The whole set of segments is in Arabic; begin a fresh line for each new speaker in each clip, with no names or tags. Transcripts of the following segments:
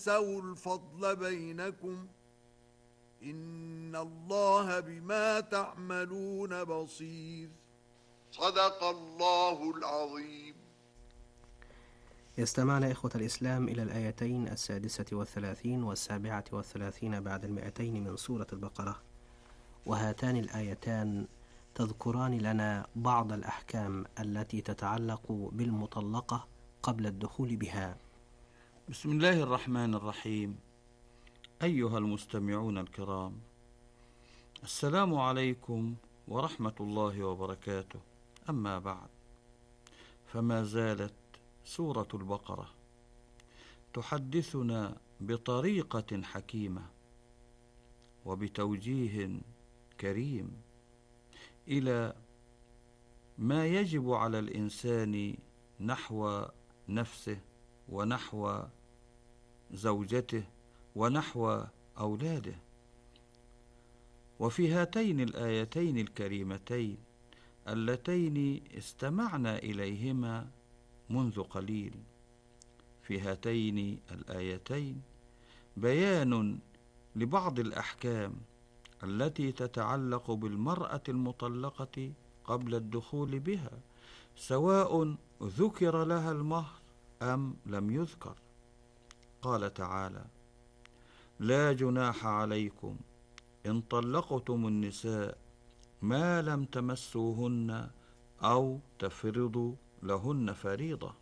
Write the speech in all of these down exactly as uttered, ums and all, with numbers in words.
تنسوا الفضل بينكم إن الله بما تعملون بصير. صدق الله العظيم.
استمعنا إخوة الإسلام إلى الآيتين السادسة والثلاثين والسابعة والثلاثين بعد المئتين من سورة البقرة، وهاتان الآيتان تذكران لنا بعض الأحكام التي تتعلق بالمطلقة قبل الدخول بها.
بسم الله الرحمن الرحيم. أيها المستمعون الكرام، السلام عليكم ورحمة الله وبركاته. أما بعد، فما زالت سورة البقرة تحدثنا بطريقة حكيمة وبتوجيه كريم إلى ما يجب على الإنسان نحو نفسه ونحو زوجته ونحو أولاده. وفي هاتين الآيتين الكريمتين اللتين استمعنا إليهما منذ قليل، في هاتين الآيتين بيان لبعض الأحكام التي تتعلق بالمرأة المطلقة قبل الدخول بها، سواء ذكر لها المهر أم لم يذكر. قال تعالى: لا جناح عليكم إن طلقتم النساء ما لم تمسوهن أو تفرضوا لهن فريضة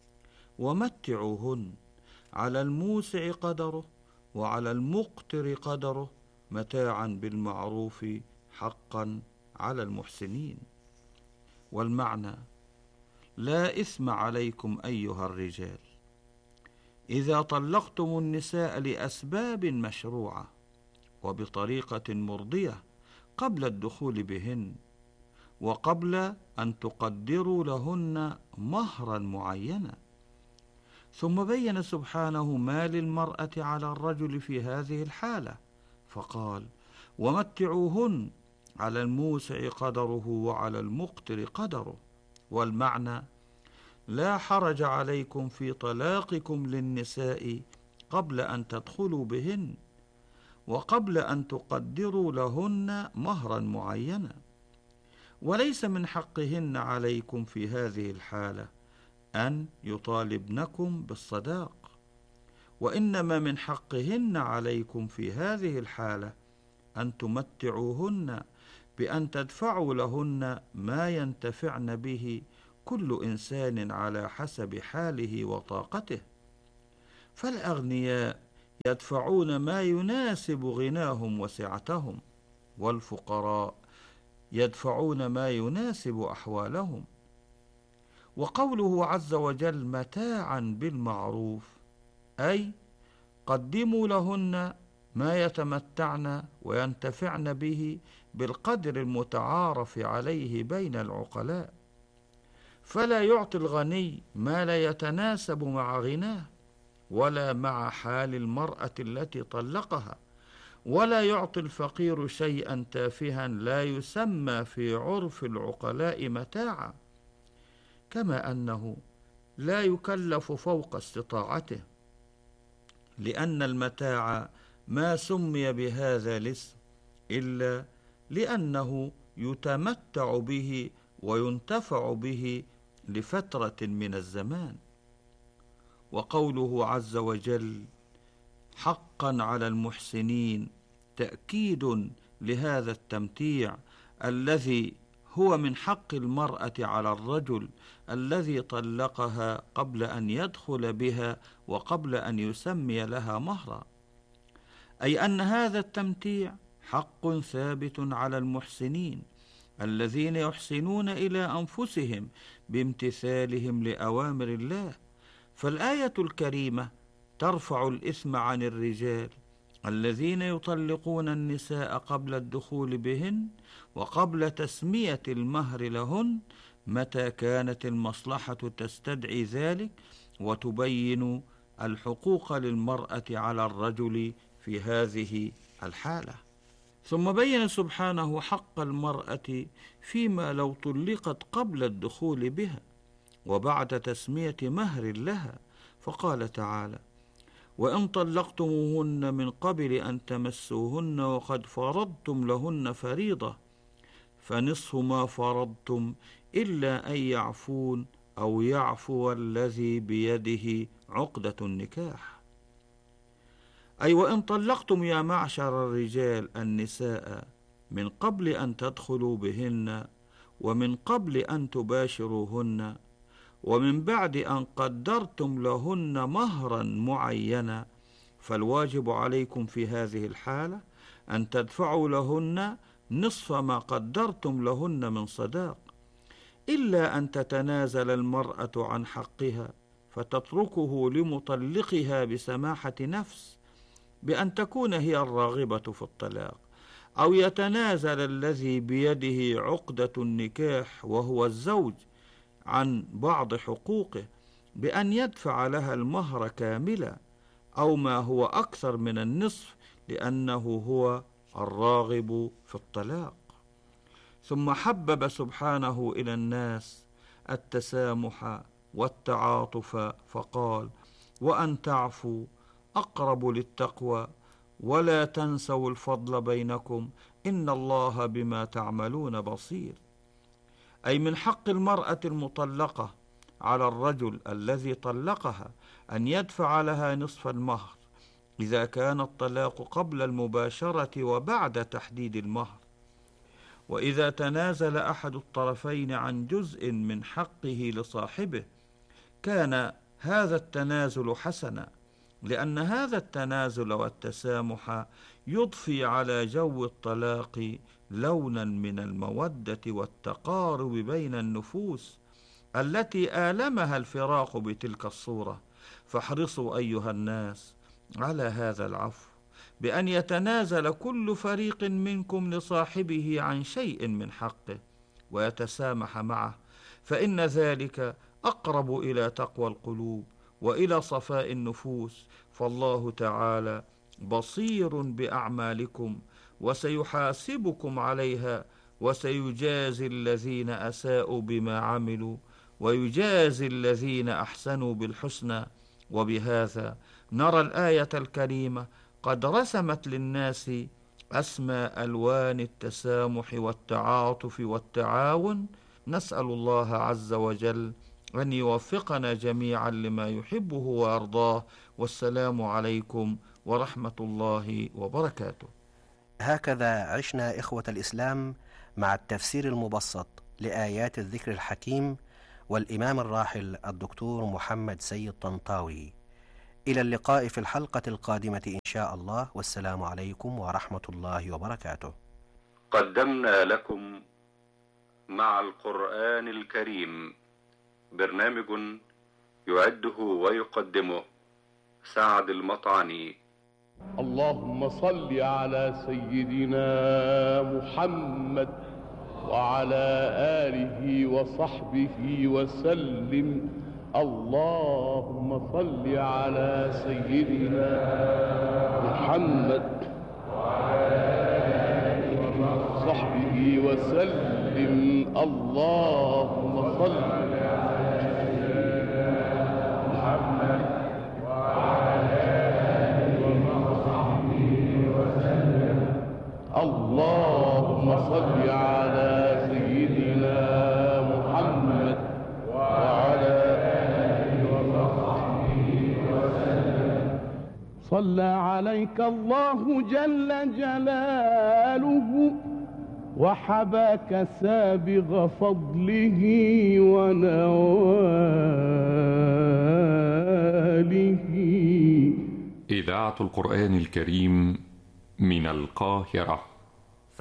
ومتعوهن على الموسع قدره وعلى المقتر قدره متاعا بالمعروف حقا على المحسنين. والمعنى: لا إثم عليكم أيها الرجال إذا طلقتم النساء لأسباب مشروعة وبطريقة مرضية قبل الدخول بهن، وقبل أن تقدروا لهن مهرا معينا. ثم بين سبحانه ما للمرأة على الرجل في هذه الحالة، فقال: ومتعوهن على الموسع قدره وعلى المقتر قدره. والمعنى: لا حرج عليكم في طلاقكم للنساء قبل أن تدخلوا بهن وقبل أن تقدروا لهن مهرا معينا، وليس من حقهن عليكم في هذه الحالة أن يطالبنكم بالصداق، وإنما من حقهن عليكم في هذه الحالة أن تمتعوهن بأن تدفعوا لهن ما ينتفعن به كل إنسان على حسب حاله وطاقته. فالأغنياء يدفعون ما يناسب غناهم وسعتهم، والفقراء يدفعون ما يناسب أحوالهم. وقوله عز وجل متاعا بالمعروف، أي قدموا لهن ما يتمتعن وينتفعن به بالقدر المتعارف عليه بين العقلاء، فلا يعطي الغني ما لا يتناسب مع غناه ولا مع حال المرأة التي طلقها، ولا يعطي الفقير شيئا تافها لا يسمى في عرف العقلاء متاعا، كما أنه لا يكلف فوق استطاعته، لأن المتاع ما سمي بهذا الاسم إلا لأنه يتمتع به وينتفع به لفترة من الزمان. وقوله عز وجل حقا على المحسنين تأكيد لهذا التمتيع الذي هو من حق المرأة على الرجل الذي طلقها قبل أن يدخل بها وقبل أن يسمي لها مهرا، أي أن هذا التمتيع حق ثابت على المحسنين الذين يحسنون إلى أنفسهم بامتثالهم لأوامر الله. فالآية الكريمة ترفع الإثم عن الرجال الذين يطلقون النساء قبل الدخول بهن وقبل تسمية المهر لهن متى كانت المصلحة تستدعي ذلك، وتبين الحقوق للمرأة على الرجل في هذه الحالة. ثم بين سبحانه حق المرأة فيما لو طلقت قبل الدخول بها وبعد تسمية مهر لها، فقال تعالى: وإن طلقتموهن من قبل أن تمسوهن وقد فرضتم لهن فريضة فنصف ما فرضتم إلا أن يعفون أو يعفو الذي بيده عقدة النكاح. أي وإن طلقتم يا معشر الرجال النساء من قبل أن تدخلوا بهن ومن قبل أن تباشروهن ومن بعد أن قدرتم لهن مهرا معينا، فالواجب عليكم في هذه الحالة أن تدفعوا لهن نصف ما قدرتم لهن من صداق، إلا أن تتنازل المرأة عن حقها فتتركه لمطلقها بسماحة نفس بأن تكون هي الراغبة في الطلاق، أو يتنازل الذي بيده عقدة النكاح وهو الزوج عن بعض حقوقه بأن يدفع لها المهر كاملا أو ما هو أكثر من النصف لأنه هو الراغب في الطلاق. ثم حبب سبحانه إلى الناس التسامح والتعاطف فقال: وأن تعفوا أقرب للتقوى ولا تنسوا الفضل بينكم إن الله بما تعملون بصير. أي من حق المرأة المطلقة على الرجل الذي طلقها أن يدفع لها نصف المهر إذا كان الطلاق قبل المباشرة وبعد تحديد المهر، وإذا تنازل أحد الطرفين عن جزء من حقه لصاحبه كان هذا التنازل حسنا، لأن هذا التنازل والتسامح يضفي على جو الطلاق لونا من المودة والتقارب بين النفوس التي آلمها الفراق بتلك الصورة. فاحرصوا أيها الناس على هذا العفو بأن يتنازل كل فريق منكم لصاحبه عن شيء من حقه ويتسامح معه، فإن ذلك أقرب إلى تقوى القلوب وإلى صفاء النفوس، فالله تعالى بصير بأعمالكم وسيحاسبكم عليها وسيجازي الذين أساءوا بما عملوا ويجازي الذين أحسنوا بالحسنى. وبهذا نرى الآية الكريمة قد رسمت للناس أسمى ألوان التسامح والتعاطف والتعاون. نسأل الله عز وجل أن يوفقنا جميعا لما يحبه ويرضاه، والسلام عليكم ورحمة الله وبركاته.
هكذا عشنا إخوة الإسلام مع التفسير المبسط لآيات الذكر الحكيم والإمام الراحل الدكتور محمد سيد طنطاوي. إلى اللقاء في الحلقة القادمة إن شاء الله، والسلام عليكم ورحمة الله وبركاته.
قدمنا لكم مع القرآن الكريم برنامج يعده ويقدمه سعد المطعني.
اللهم صل على سيدنا محمد وعلى آله وصحبه وسلم. اللهم صل على سيدنا محمد وعلى آله وصحبه وسلم. اللهم صل على سيدنا محمد وعلى آله وصحبه وسلم. اللهم صل على سيدنا محمد وعلى آله وصحبه وسلم. صلى عليك الله جل جلاله وحباك سابغ فضله ونواله.
إذاعة القرآن الكريم من القاهرة.